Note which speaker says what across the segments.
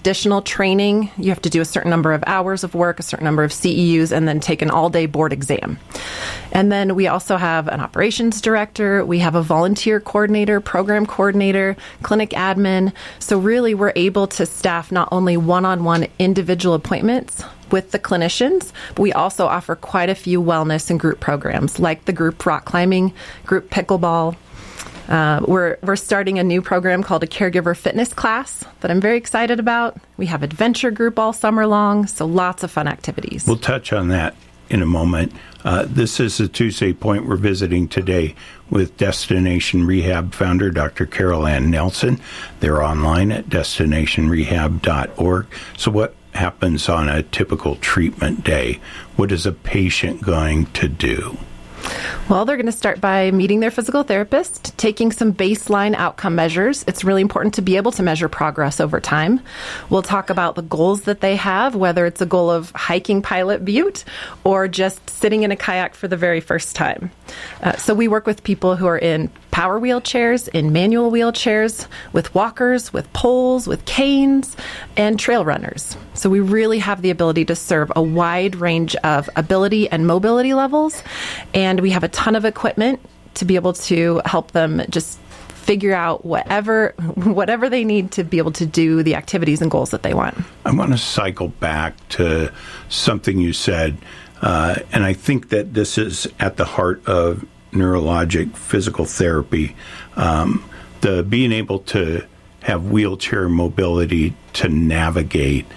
Speaker 1: additional training. You have to do a certain number of hours of work, a certain number of CEUs, and then take an all-day board exam. And then we also have an operations director. We have a volunteer coordinator, program coordinator, clinic admin. So really, we're able to staff not only one-on-one individual appointments with the clinicians, but we also offer quite a few wellness and group programs, like the group rock climbing, group pickleball. We're starting a new program called a caregiver fitness class that I'm very excited about. We have adventure group all summer long, so lots of fun activities.
Speaker 2: We'll touch on that in a moment. This is the Tuesday Point we're visiting today with Destination Rehab founder Dr. Carol Ann Nelson. They're online at destinationrehab.org. So what happens on a typical treatment day? What is a patient going to do?
Speaker 1: Well, they're going to start by meeting their physical therapist, taking some baseline outcome measures. It's really important to be able to measure progress over time. We'll talk about the goals that they have, whether it's a goal of hiking Pilot Butte or just sitting in a kayak for the very first time. So we work with people who are in power wheelchairs, in manual wheelchairs, with walkers, with poles, with canes, and trail runners. So we really have the ability to serve a wide range of ability and mobility levels, and we have a ton of equipment to be able to help them just figure out whatever they need to be able to do the activities and goals that they want.
Speaker 2: I want to cycle back to something you said, and I think that this is at the heart of neurologic physical therapy, the being able to have wheelchair mobility to navigate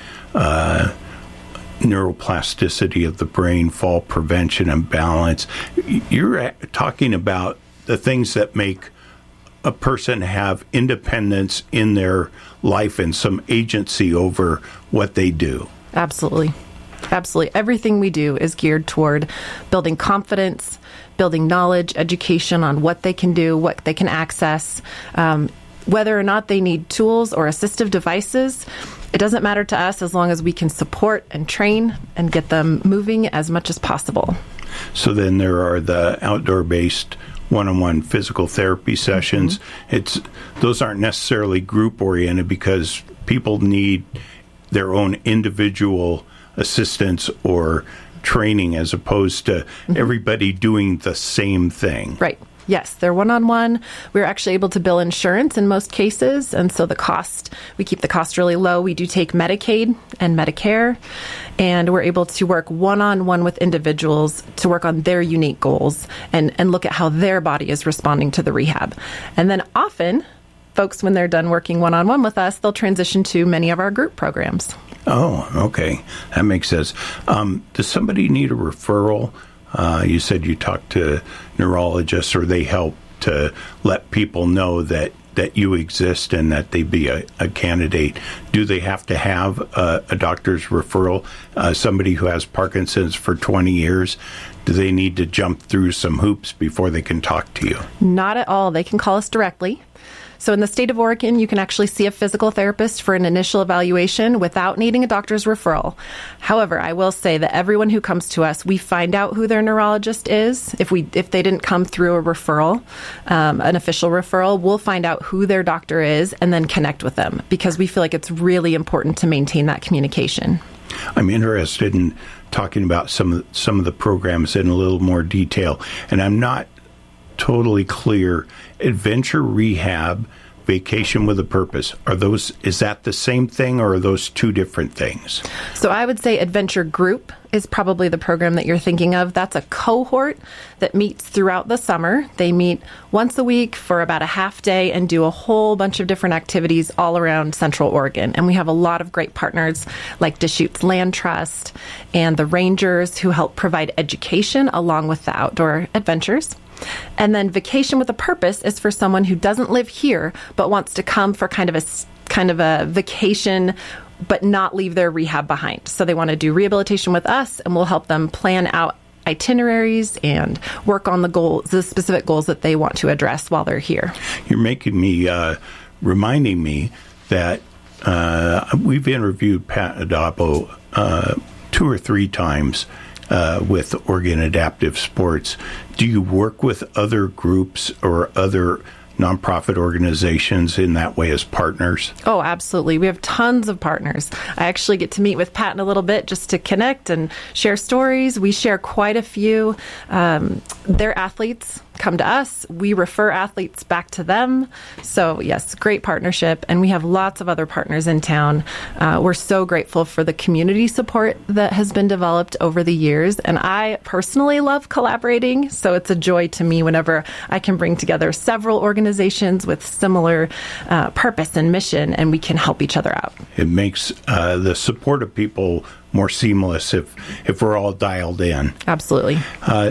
Speaker 2: neuroplasticity of the brain, fall prevention and balance. You're talking about the things that make a person have independence in their life and some agency over what they do.
Speaker 1: Absolutely. Absolutely. Everything we do is geared toward building confidence, building knowledge, education on what they can do, what they can access, whether or not they need tools or assistive devices. It doesn't matter to us as long as we can support and train and get them moving as much as possible.
Speaker 2: So then there are the outdoor-based one-on-one physical therapy sessions. Mm-hmm. Those aren't necessarily group-oriented because people need their own individual assistance or training as opposed to everybody doing the same thing.
Speaker 1: Right. Yes, they're one-on-one. We're actually able to bill insurance in most cases, and so we keep the cost really low. We do take Medicaid and Medicare, and we're able to work one-on-one with individuals to work on their unique goals and look at how their body is responding to the rehab. And then often, folks, when they're done working one-on-one with us, they'll transition to many of our group programs.
Speaker 2: Oh, okay. That makes sense. Does somebody need a referral? You said you talked to neurologists, or they help to let people know that you exist and that they be a candidate. Do they have to have a doctor's referral? Somebody who has Parkinson's for 20 years, do they need to jump through some hoops before they can talk to you?
Speaker 1: Not at all. They can call us directly. So in the state of Oregon, you can actually see a physical therapist for an initial evaluation without needing a doctor's referral. However, I will say that everyone who comes to us, we find out who their neurologist is. If they didn't come through a referral, an official referral, we'll find out who their doctor is and then connect with them because we feel like it's really important to maintain that communication.
Speaker 2: I'm interested in talking about some of the programs in a little more detail, and I'm not totally clear. Adventure Rehab, Vacation with a Purpose, is that the same thing, or are those two different things?
Speaker 1: So I would say Adventure Group is probably the program that you're thinking of. That's a cohort that meets throughout the summer. They meet once a week for about a half day and do a whole bunch of different activities all around Central Oregon. And we have a lot of great partners like Deschutes Land Trust and the Rangers who help provide education along with the outdoor adventures. And then Vacation with a Purpose is for someone who doesn't live here but wants to come for kind of a vacation but not leave their rehab behind. So they want to do rehabilitation with us, and we'll help them plan out itineraries and work on the specific goals that they want to address while they're here.
Speaker 2: You're reminding me that we've interviewed Pat Adabo 2 or 3 times with Oregon Adaptive Sports. Do you work with other groups or other nonprofit organizations in that way as partners?
Speaker 1: Oh, absolutely. We have tons of partners. I actually get to meet with Pat in a little bit just to connect and share stories. We share quite a few. Their athletes come to us. We refer athletes back to them. So yes, great partnership. And we have lots of other partners in town. We're so grateful for the community support that has been developed over the years. And I personally love collaborating. So it's a joy to me whenever I can bring together several organizations with similar purpose and mission, and we can help each other out.
Speaker 2: It makes the support of people more seamless if we're all dialed in.
Speaker 1: Absolutely.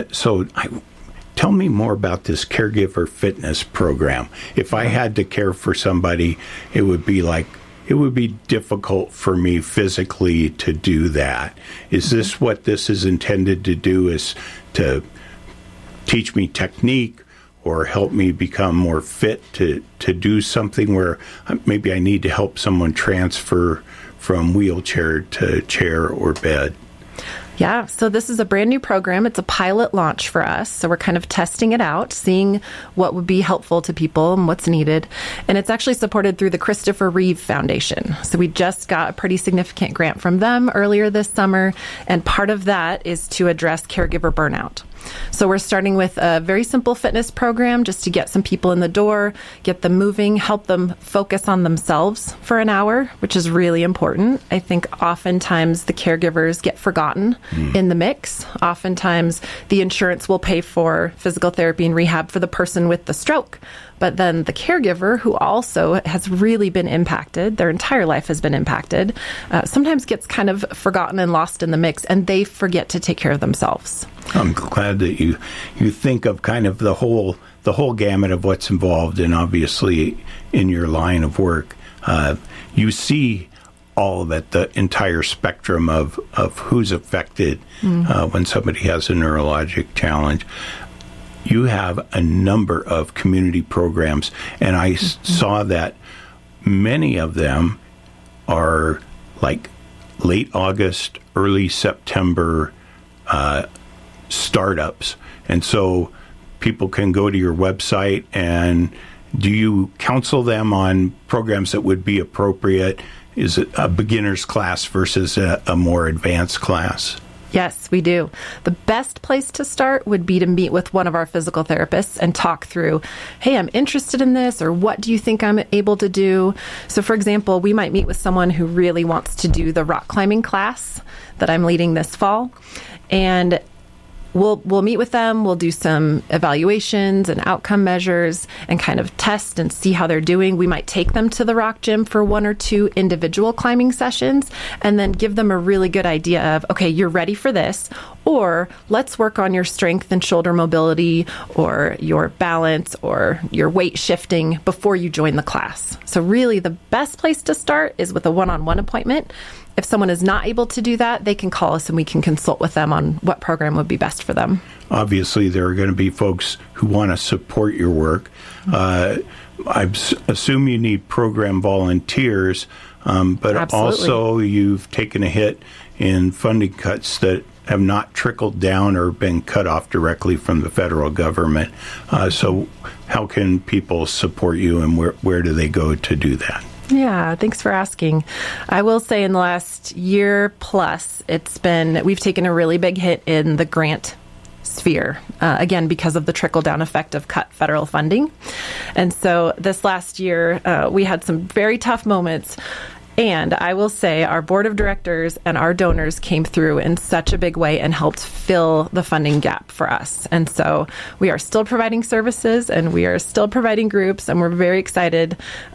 Speaker 2: Tell me more about this caregiver fitness program. If I had to care for somebody, it would be difficult for me physically to do that. Is this what this is intended to do, is to teach me technique or help me become more fit to do something where maybe I need to help someone transfer from wheelchair to chair or bed?
Speaker 1: Yeah, so this is a brand new program. It's a pilot launch for us. So we're kind of testing it out, seeing what would be helpful to people and what's needed. And it's actually supported through the Christopher Reeve Foundation. So we just got a pretty significant grant from them earlier this summer. And part of that is to address caregiver burnout. So we're starting with a very simple fitness program just to get some people in the door, get them moving, help them focus on themselves for an hour, which is really important. I think oftentimes the caregivers get forgotten in the mix. Oftentimes the insurance will pay for physical therapy and rehab for the person with the stroke. But then the caregiver, who also has really been impacted, their entire life has been impacted, sometimes gets kind of forgotten and lost in the mix, and they forget to take care of themselves.
Speaker 2: I'm glad that you think of kind of the whole gamut of what's involved, and obviously in your line of work, you see all of it, the entire spectrum of who's affected when somebody has a neurologic challenge. You have a number of community programs, and I saw that many of them are like late August, early September startups. And so people can go to your website, and do you counsel them on programs that would be appropriate? Is it a beginner's class versus a more advanced class?
Speaker 1: Yes, we do. The best place to start would be to meet with one of our physical therapists and talk through, hey, I'm interested in this, or what do you think I'm able to do? So, for example, we might meet with someone who really wants to do the rock climbing class that I'm leading this fall, and we'll meet with them. We'll do some evaluations and outcome measures and kind of test and see how they're doing. We might take them to the rock gym for 1 or 2 individual climbing sessions and then give them a really good idea of, okay, you're ready for this, or let's work on your strength and shoulder mobility or your balance or your weight shifting before you join the class. So really the best place to start is with a one-on-one appointment. If someone is not able to do that, they can call us and we can consult with them on what program would be best for them.
Speaker 2: Obviously, there are going to be folks who want to support your work. I assume you need program volunteers, but
Speaker 1: Absolutely.
Speaker 2: Also you've taken a hit in funding cuts that have not trickled down or been cut off directly from the federal government. So how can people support you, and where do they go to do that?
Speaker 1: Yeah, thanks for asking. I will say in the last year plus, we've taken a really big hit in the grant sphere, again, because of the trickle-down effect of cut federal funding. And so this last year, we had some very tough moments. And I will say our board of directors and our donors came through in such a big way and helped fill the funding gap for us. And so we are still providing services and we are still providing groups, and we're very excited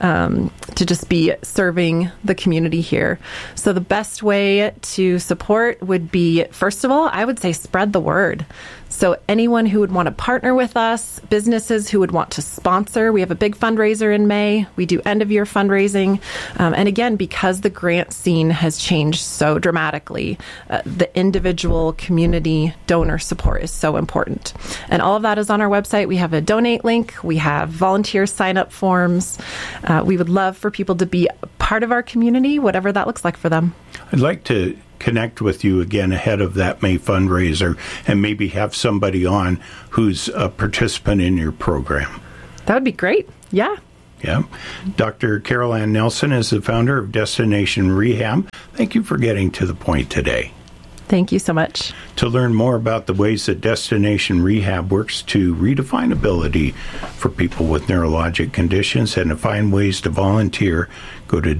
Speaker 1: to just be serving the community here. So the best way to support would be, first of all, I would say spread the word. So anyone who would want to partner with us, businesses who would want to sponsor, we have a big fundraiser in May. We do end-of-year fundraising. And again, because the grant scene has changed so dramatically, the individual community donor support is so important. And all of that is on our website. We have a donate link. We have volunteer sign-up forms. We would love for people to be part of our community, whatever that looks like for them.
Speaker 2: I'd like to connect with you again ahead of that May fundraiser and maybe have somebody on who's a participant in your program.
Speaker 1: That would be great. Yeah.
Speaker 2: Yeah. Dr. Carol Ann Nelson is the founder of Destination Rehab. Thank you for getting to the point today.
Speaker 1: Thank you so much.
Speaker 2: To learn more about the ways that Destination Rehab works to redefine ability for people with neurologic conditions and to find ways to volunteer, go to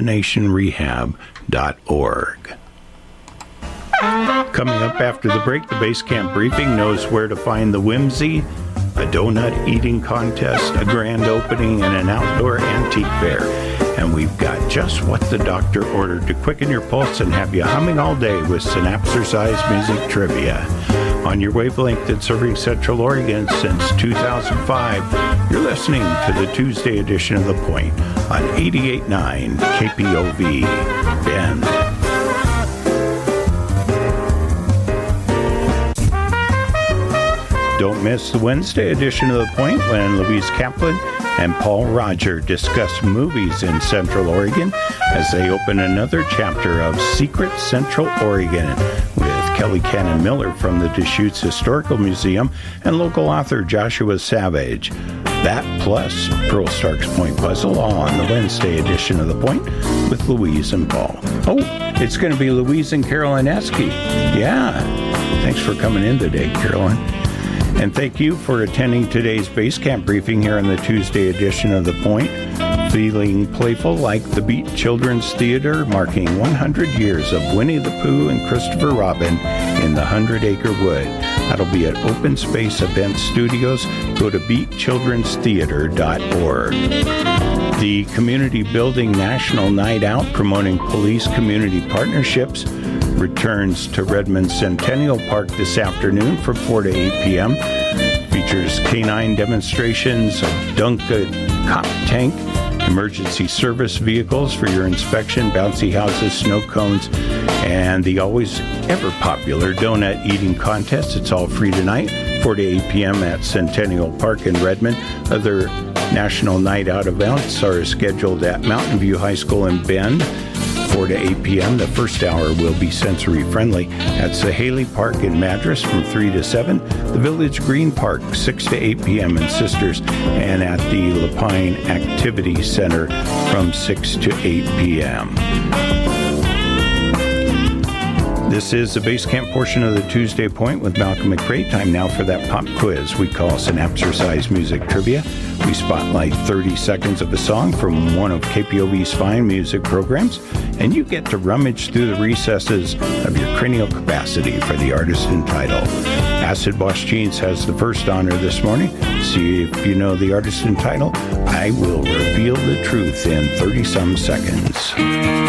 Speaker 2: destinationrehab.org. Coming up after the break, the Base Camp Briefing knows where to find the Whimsy, a donut eating contest, a grand opening, and an outdoor antique fair. And we've got just what the doctor ordered to quicken your pulse and have you humming all day with Synapsercise Music Trivia. On your wavelength and serving Central Oregon since 2005, you're listening to the Tuesday edition of The Point on 88.9 KPOV Bend. Don't miss the Wednesday edition of The Point when Louise Kaplan and Paul Roger discuss movies in Central Oregon as they open another chapter of Secret Central Oregon with Kelly Cannon Miller from the Deschutes Historical Museum and local author Joshua Savage. That plus Pearl Stark's Point Puzzle all on the Wednesday edition of The Point with Louise and Paul. Oh, it's going to be Louise and Carolyn Esky. Yeah. Thanks for coming in today, Carolyn. And thank you for attending today's Base Camp Briefing here on the Tuesday edition of The Point. Feeling playful like the Beat Children's Theater, marking 100 years of Winnie the Pooh and Christopher Robin in the 100-Acre Wood. That'll be at Open Space Event Studios. Go to beatchildrenstheater.org. The Community Building National Night Out, promoting police community partnerships, returns to Redmond Centennial Park this afternoon from 4 to 8 p.m. Features canine demonstrations, a Dunka cop tank, emergency service vehicles for your inspection, bouncy houses, snow cones, and the always ever popular donut eating contest. It's all free tonight, 4 to 8 p.m. at Centennial Park in Redmond. Other National Night Out events are scheduled at Mountain View High School in Bend, 4 to 8 p.m. The first hour will be sensory friendly at Sahaley Park in Madras from 3 to 7, the Village Green Park 6 to 8 p.m. in Sisters, and at the Lapine Activity Center from 6 to 8 p.m. This is the Base Camp portion of the Tuesday Point with Malcolm McRae. Time now for that pop quiz we call Synapsercise Music Trivia. We spotlight 30 seconds of a song from one of KPOV's fine music programs, and you get to rummage through the recesses of your cranial capacity for the artist and title. Acid Wash Jeans has the first honor this morning. See if you know the artist and title. I will reveal the truth in 30-some seconds.